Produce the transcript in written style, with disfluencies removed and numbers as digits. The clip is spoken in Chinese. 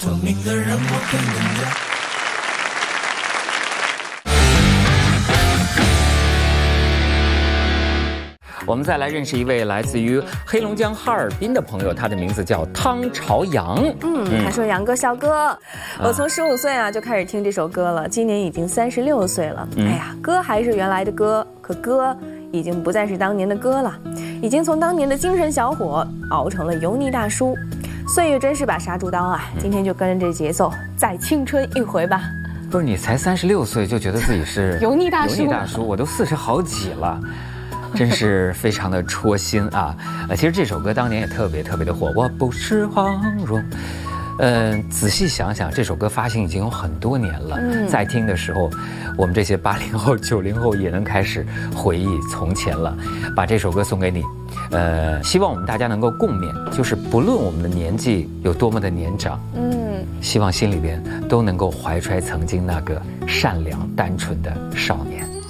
聪明的人我更懂得。 我们再来认识一位来自于黑龙江哈尔滨的朋友，他的名字叫汤朝阳。 他说：“杨哥、小哥，我从15岁就开始听这首歌了，今年已经36岁了。哎呀，歌还是原来的歌，可歌已经不再是当年的歌了，已经从当年的精神小伙熬成了油腻大叔。岁月真是把杀猪刀啊！今天就跟着这节奏，再青春一回吧。” 不是你才36岁就觉得自己是油腻大叔？ 油腻大叔，我都40好几了。真是非常的戳心啊！其实这首歌当年也特别的火。我不是黄蓉。仔细想想，这首歌发行已经有很多年了。在听的时候，我们这些80后、90后也能开始回忆从前了。把这首歌送给你，希望我们大家能够共勉，就是不论我们的年纪有多么的年长，希望心里边都能够怀揣曾经那个善良单纯的少年。